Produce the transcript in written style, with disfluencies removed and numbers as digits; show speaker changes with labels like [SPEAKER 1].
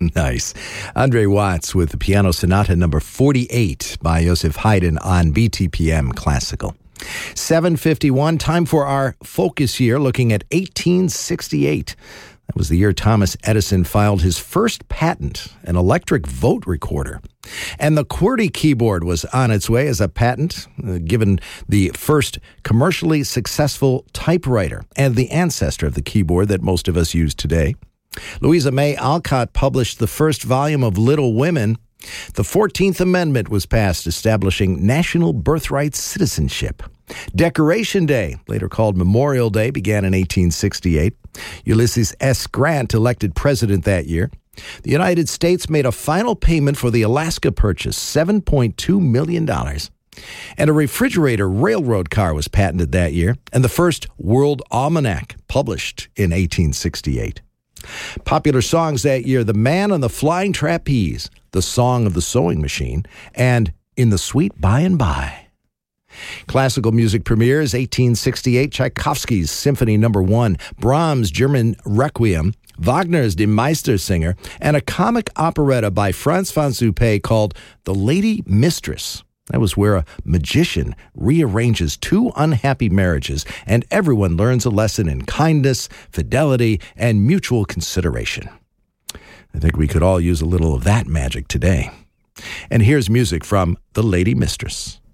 [SPEAKER 1] Nice. Andre Watts with the Piano Sonata number 48 by Joseph Haydn on BTPM Classical. 7:51, time for our focus year, looking at 1868. That was the year Thomas Edison filed his first patent, an electric vote recorder. And the QWERTY keyboard was on its way as a patent, given the first commercially successful typewriter and the ancestor of the keyboard that most of us use today. Louisa May Alcott published the first volume of Little Women. The 14th Amendment was passed, establishing national birthright citizenship. Decoration Day, later called Memorial Day, began in 1868. Ulysses S. Grant elected president that year. The United States made a final payment for the Alaska Purchase, $7.2 million. And a refrigerator railroad car was patented that year, and the first World Almanac published in 1868. Popular songs that year: The Man on the Flying Trapeze, The Song of the Sewing Machine, and In the Sweet By and By. Classical music premieres: 1868, Tchaikovsky's Symphony No. 1, Brahms' German Requiem, Wagner's Die Meistersinger, and a comic operetta by Franz von Suppé called The Lady Mistress. That was where a magician rearranges two unhappy marriages, and everyone learns a lesson in kindness, fidelity, and mutual consideration. I think we could all use a little of that magic today. And here's music from The Lady Mistress.